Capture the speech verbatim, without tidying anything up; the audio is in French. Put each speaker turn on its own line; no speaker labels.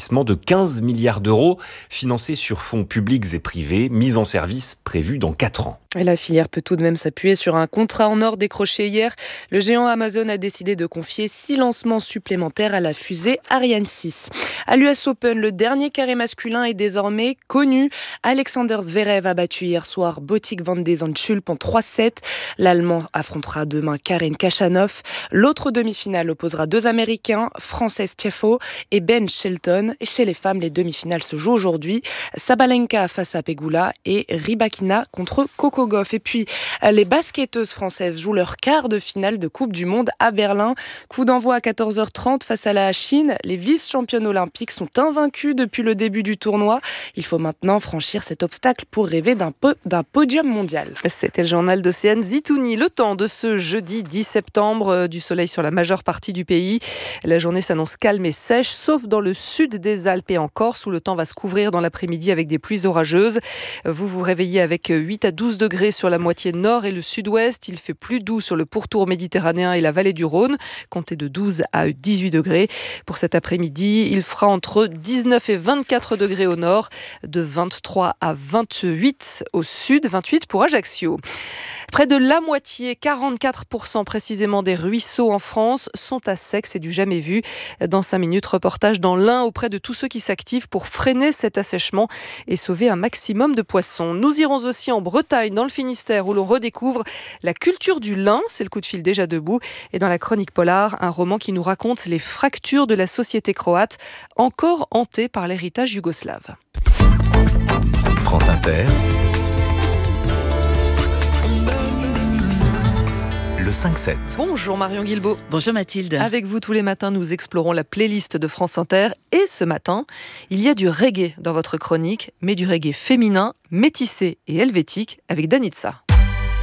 financement de quinze milliards d'euros, financés sur fonds publics et privés, mise en service prévue dans quatre ans.
Et la filière peut tout de même s'appuyer sur un contrat en or décroché hier. Le géant Amazon a décidé de confier six lancements supplémentaires à la fusée Ariane six. À l'U S Open, le dernier carré masculin est désormais connu. Alexander Zverev a battu hier soir Botic van de Zandschulp en trois sept. L'Allemand affrontera demain Karen Khachanov. L'autre demi-finale opposera deux Américains, Frances Tiafoe et Ben Shelton. Chez les femmes, les demi-finales se jouent aujourd'hui. Sabalenka face à Pegula et Rybakina contre Coco Gauff. Et puis, les basketteuses françaises jouent leur quart de finale de Coupe du Monde à Berlin. Coup d'envoi à quatorze heures trente face à la Chine. Les vice-championnes olympiques sont invaincus depuis le début du tournoi. Il faut maintenant franchir cet obstacle pour rêver d'un, po- d'un podium mondial.
C'était le journal d'Océane Zitouni. Le temps de ce jeudi dix septembre, du soleil sur la majeure partie du pays. La journée s'annonce calme et sèche, sauf dans le sud des Alpes et en Corse, où le temps va se couvrir dans l'après-midi avec des pluies orageuses. Vous vous réveillez avec huit à douze degrés sur la moitié nord et le sud-ouest. Il fait plus doux sur le pourtour méditerranéen et la vallée du Rhône. Comptez de douze à dix-huit degrés. Pour cet après-midi, il fera entre dix-neuf et vingt-quatre degrés au nord, de vingt-trois à vingt-huit au sud, vingt-huit pour Ajaccio. Près de la moitié, quarante-quatre pour cent précisément des ruisseaux en France sont à sec, c'est du jamais vu. Dans cinq minutes, reportage dans l'Ain auprès de tous ceux qui s'activent pour freiner cet assèchement et sauver un maximum de poissons. Nous irons aussi en Bretagne, dans le Finistère, où l'on redécouvre la culture du lin. C'est le coup de fil déjà debout. Et dans la chronique polar, un roman qui nous raconte les fractures de la société croate, encore hantée par l'héritage yougoslave.
France Inter. Le cinq sept.
Bonjour Marion Guilbault.
Bonjour Mathilde.
Avec vous tous les matins, nous explorons la playlist de France Inter. Et ce matin, il y a du reggae dans votre chronique, mais du reggae féminin, métissé et helvétique avec Danitza.